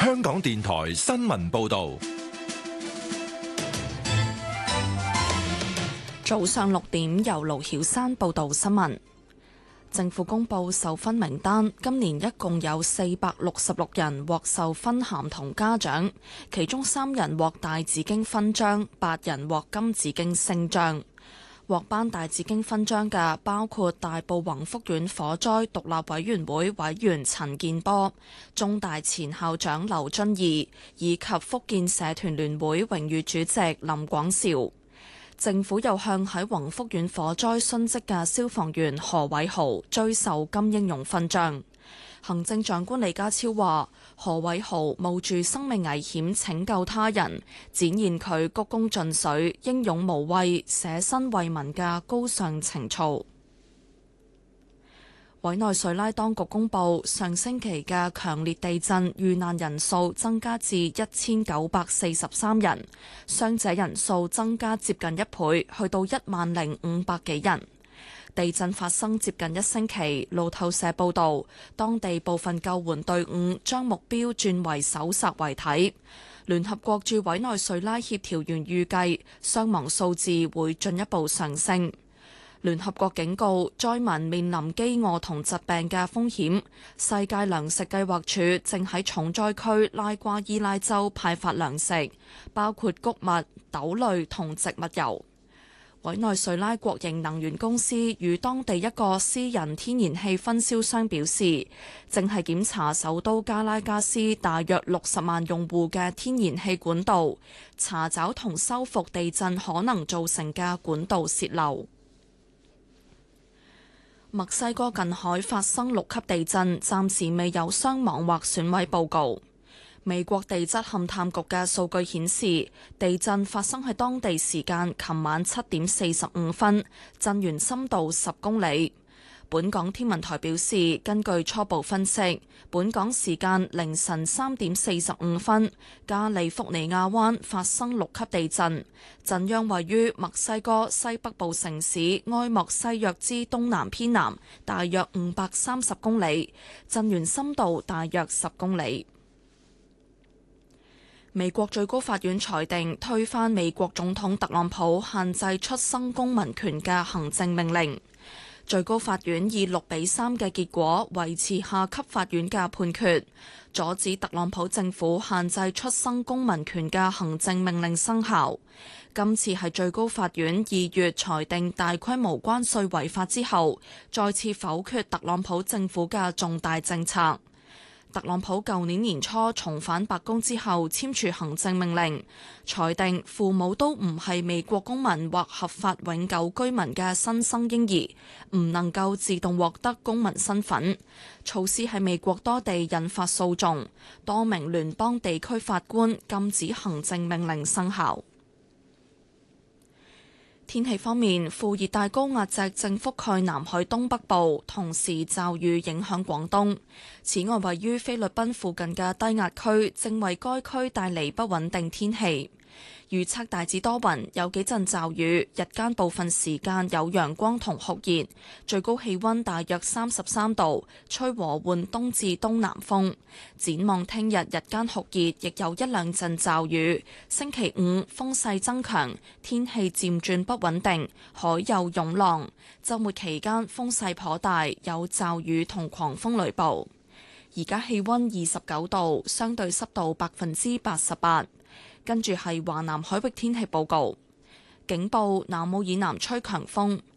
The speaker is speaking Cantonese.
香港電台新聞報道。 早上6點，由盧曉珊報道新聞。政府公布授勳名單，今年一共有466人獲授勳銜同嘉獎，其中3人獲大紫荊勳章，8人獲金紫荊星章。獲頒大紫荊勳章嘅包括大埔宏福苑火災獨立委員會委員陳健波、中大前校長劉遵義以及福建社團聯會榮譽主席林廣兆。政府又向喺宏福苑火災殉職嘅消防員何偉豪追授金英勇勳章。行政長官李家超話：何偉豪冒住生命危險拯救他人，展現佢鞠躬盡瘁、英勇無畏、捨身為民嘅高尚情操。委內瑞拉當局公布，上星期嘅強烈地震遇難人數增加至1943人，傷者人數增加接近1倍，去到10500幾人。地震發生接近1星期，路透社報導，當地部分救援隊伍將目標轉為搜索遺體。聯合國駐委內瑞拉協調員預計，傷亡數字會進一步上升。聯合國警告，災民面臨饑餓同疾病嘅風險。世界糧食計劃署正喺重災區拉瓜伊拉州派發糧食，包括穀物、豆類同植物油。委內瑞拉國營能源公司與當地一個私人天然氣分銷商表示，正係檢查首都加拉加斯大約60萬用戶嘅天然氣管道，查找同修復地震可能造成嘅管道泄漏。墨西哥近海發生6級地震，暫時未有傷亡或損毀報告。美國地質勘探局嘅數據顯示，地震發生喺當地時間琴晚7點45分，震源深度10公里。本港天文台表示，根據初步分析，本港時間凌晨3點45分，加利福尼亞灣發生6級地震，震央位於墨西哥西北部城市埃莫西約之東南偏南，大約530公里，震源深度大約10公里。美國最高法院裁定推翻美國總統特朗普限制出生公民權嘅行政命令。最高法院以6-3嘅結果維持下級法院嘅判決，阻止特朗普政府限制出生公民權嘅行政命令生效。今次係最高法院2月裁定大規模關稅違法之後，再次否決特朗普政府嘅重大政策。特朗普舊年年初重返白宮之後簽署行政命令，裁定父母都唔係美國公民或合法永久居民嘅新生嬰兒唔能夠自動獲得公民身份。措施喺美國多地引發訴訟，多名聯邦地區法官禁止行政命令生效。天氣方面，副熱帶高壓脊正覆蓋南海東北部，同時驟雨影響廣東。此外，位於菲律賓附近嘅低壓區正為該區帶嚟不穩定天氣。預測大致多雲，有幾陣驟雨，日間部分時間有陽光同酷熱，最高氣溫大約33度，吹和緩東至東南風。展望聽日日間酷熱，亦有一兩陣驟雨。星期5風勢增強，天氣漸轉不穩定，海有湧浪。週末期間風勢頗大，有驟雨同狂風雷暴。而家氣溫29度，相對濕度88%。跟住係華南海域天氣報告，警報南澳以南吹強風，